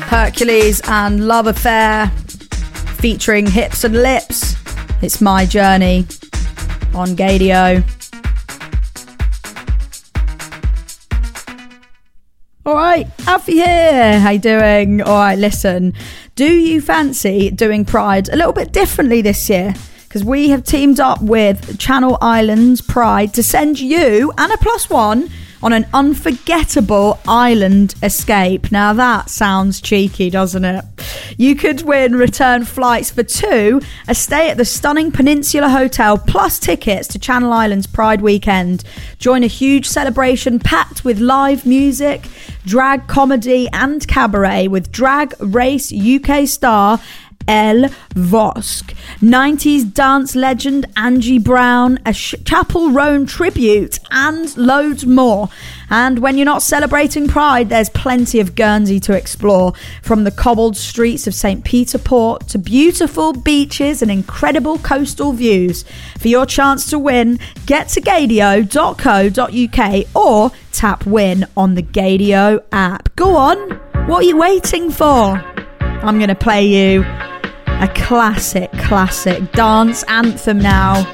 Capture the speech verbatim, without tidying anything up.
Hercules and Love Affair featuring Hips and Lips. It's My Journey on Gaydio. All right, Alfie here. How you doing? All right, listen. Do you fancy doing Pride a little bit differently this year? Because we have teamed up with Channel Islands Pride to send you and a plus one on an unforgettable island escape. Now that sounds cheeky, doesn't it? You could win return flights for two, a stay at the stunning Peninsula Hotel, plus tickets to Channel Islands Pride Weekend. Join a huge celebration packed with live music, drag comedy and cabaret with Drag Race U K star Elle Vosk, nineties dance legend Angie Brown, a Sh- Chapel Roan tribute, and loads more. And when you're not celebrating Pride, there's plenty of Guernsey to explore, from the cobbled streets of Saint Peter Port to beautiful beaches and incredible coastal views. For your chance to win, get to gaydio dot co dot uk or tap win on the Gaydio app. Go on, what are you waiting for? I'm going to play you a classic, classic dance anthem now.